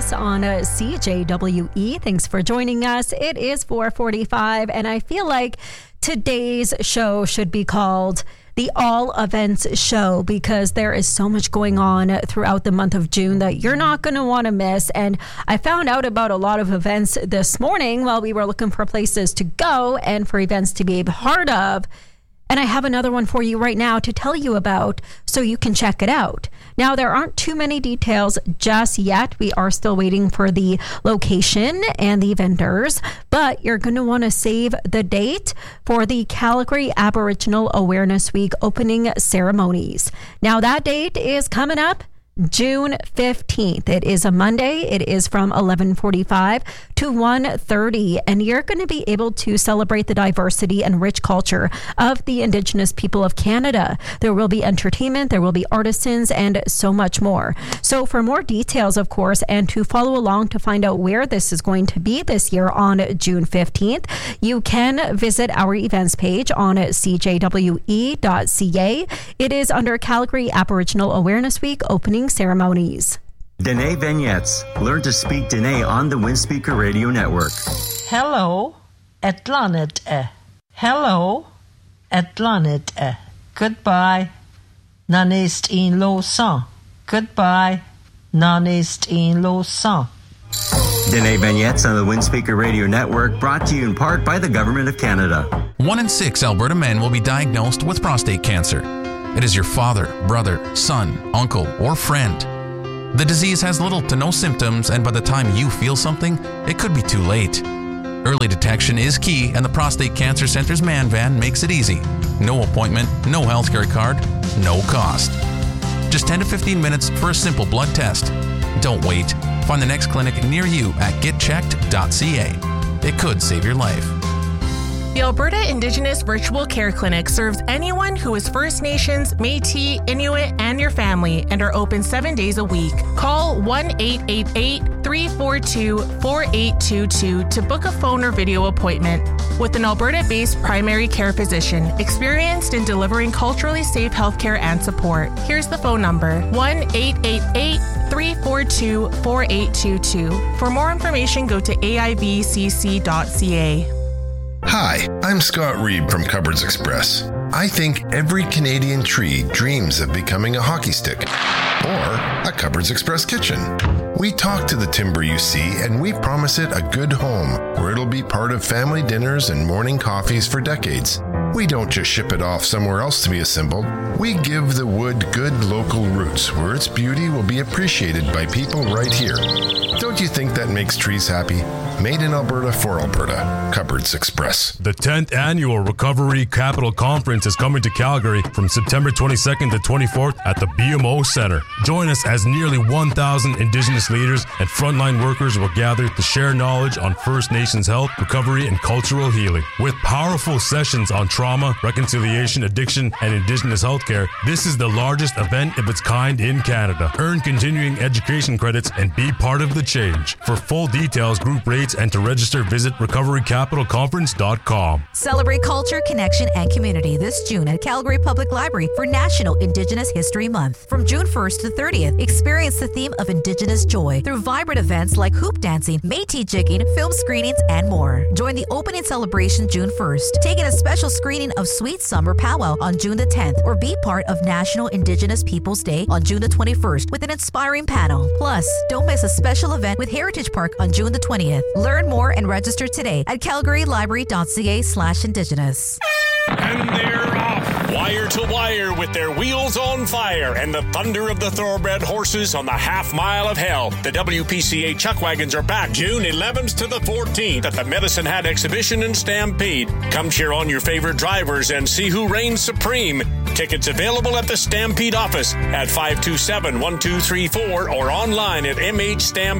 Vinyets on CJWE. Thanks for joining us. It is 4:45, and I feel like today's show should be called the All Events Show because there is so much going on throughout the month of June that you're not going to want to miss. And I found out about a lot of events this morning while we were looking for places to go and for events to be a part of. And I have another one for you right now to tell you about so you can check it out. Now, there aren't too many details just yet. We are still waiting for the location and the vendors, but you're going to want to save the date for the Calgary Aboriginal Awareness Week opening ceremonies. Now, that date is coming up June 15th. It is a Monday. It is from 11:45 to 1:30, and you're going to be able to celebrate the diversity and rich culture of the Indigenous people of Canada. There will be entertainment, there will be artisans, and so much more. So for more details, of course, and to follow along to find out where this is going to be this year on June 15th, you can visit our events page on cjwe.ca. It is under Calgary Aboriginal Awareness Week opening ceremonies. Dene Vignettes. Learn to speak Dene on the Windspeaker Radio Network. Hello, Atlanit. Hello, Atlanit. Goodbye. Nanist in lo sang. Goodbye. Nanist in lo sang. Dene Vignettes on the Windspeaker Radio Network, brought to you in part by the Government of Canada. 1 in 6 Alberta men will be diagnosed with prostate cancer. It is your father, brother, son, uncle, or friend. The disease has little to no symptoms, and by the time you feel something, it could be too late. Early detection is key, and the Prostate Cancer Center's Man Van makes it easy. No appointment, no healthcare card, no cost. Just 10 to 15 minutes for a simple blood test. Don't wait. Find the next clinic near you at getchecked.ca. It could save your life. The Alberta Indigenous Virtual Care Clinic serves anyone who is First Nations, Métis, Inuit, and your family, and are open 7 days a week. Call 1-888-342-4822 to book a phone or video appointment with an Alberta-based primary care physician experienced in delivering culturally safe healthcare and support. Here's the phone number, 1-888-342-4822. For more information, go to aibcc.ca. Hi, I'm Scott Reed from Cupboards Express. I think every Canadian tree dreams of becoming a hockey stick or a Cupboards Express kitchen. We talk to the timber you see, and we promise it a good home where it'll be part of family dinners and morning coffees for decades. We don't just ship it off somewhere else to be assembled. We give the wood good local roots where its beauty will be appreciated by people right here. Don't you think that makes trees happy? Made in Alberta for Alberta. Cupboards Express. The 10th Annual Recovery Capital Conference is coming to Calgary from September 22nd to 24th at the BMO Centre. Join us as nearly 1,000 Indigenous leaders and frontline workers will gather to share knowledge on First Nations health, recovery, and cultural healing. With powerful sessions on trauma, reconciliation, addiction, and Indigenous healthcare, this is the largest event of its kind in Canada. Earn continuing education credits and be part of the change. For full details, group rates, and to register, visit recoverycapitalconference.com. Celebrate culture, connection, and community this June at Calgary Public Library for National Indigenous History Month. From June 1st to 30th, experience the theme of Indigenous joy through vibrant events like hoop dancing, Métis jigging, film screenings, and more. Join the opening celebration June 1st. Take in a special screening of Sweet Summer Powwow on June the 10th, or be part of National Indigenous Peoples Day on June the 21st with an inspiring panel. Plus, don't miss a special event with Heritage Park on June the 20th. Learn more and register today at calgarylibrary.ca/indigenous. And they're off, wire to wire, with their wheels on fire and the thunder of the thoroughbred horses on the half mile of hell. The WPCA Chuck Wagons are back June 11th to the 14th at the Medicine Hat Exhibition and Stampede. Come cheer on your favorite drivers and see who reigns supreme. Tickets available at the Stampede office at 527-1234 or online at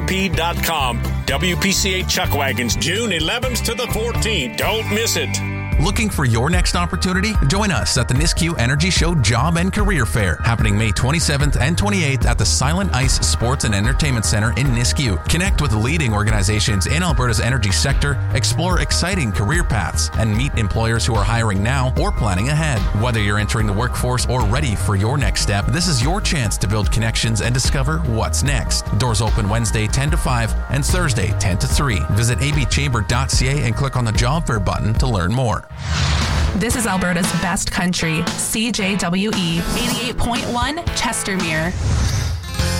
mhstampede.com. WPCA Chuck Wagons, June 11th to the 14th. Don't miss it. Looking for your next opportunity? Join us at the Nisku Energy Show Job and Career Fair, happening May 27th and 28th at the Silent Ice Sports and Entertainment Center in Nisku. Connect with leading organizations in Alberta's energy sector, explore exciting career paths, and meet employers who are hiring now or planning ahead. Whether you're entering the workforce or ready for your next step, this is your chance to build connections and discover what's next. Doors open Wednesday 10 to 5 and Thursday 10 to 3. Visit abchamber.ca and click on the job fair button to learn more. This is Alberta's best country, CJWE 88.1 Chestermere.